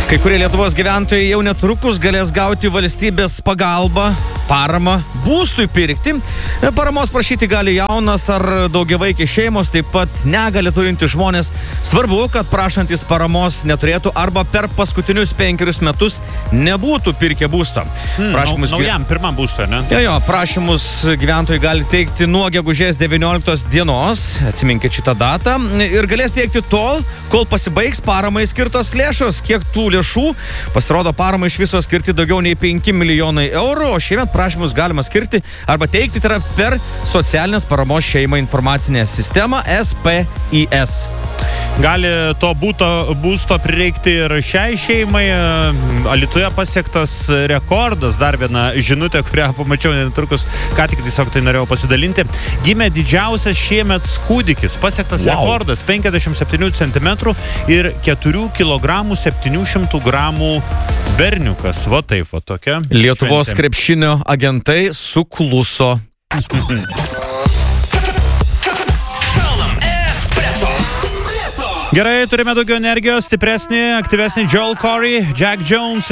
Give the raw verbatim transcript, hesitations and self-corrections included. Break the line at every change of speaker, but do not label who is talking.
Kai kurie Lietuvos gyventojai jau netrukus galės gauti valstybės pagalbą, paramą būstui pirkti. Paramos prašyti gali jaunas ar daugiavaikės šeimos, taip pat negali turinti žmonės. Svarbu, kad prašantis paramos neturėtų arba per paskutinius penkerius metus nebūtų pirkę būsto.
Hmm,
Prašymus
naujam, pirmam būstui, ne?
Jo, jo, prašymus gyventojai gali teikti nuo gegužės devynioliktos dienos, atsiminkit šitą datą, ir galės teikti tol, kol pasibaigs paramai skirtos lėšos. Kiek tų lėšų? Pasirodo, paramai iš viso skirti daugiau nei penki milijonai eurų, o šiemet prašymus galima skirti arba teikti tai yra per socialinės paramos šeimai informacinę sistemą S P I S.
Gali to būto, būsto prireikti ir šiai šeimai. Alytuje pasiektas rekordas, dar viena žinutė, kurią pamačiau netrukus, ką tik tiesiog tai norėjau pasidalinti. Gimė didžiausias šiemet kūdikis, pasiektas wow. rekordas penkiasdešimt septynių centimetrų ir keturių kilogramų septynių šimtų gramų berniukas. Va taip, va tokia.
Lietuvos
šventė.
krepšinio agentai sukluso.
Gerai, turime daugiau energijos, stipresnį, aktyvesnį Joel Corey, Jack Jones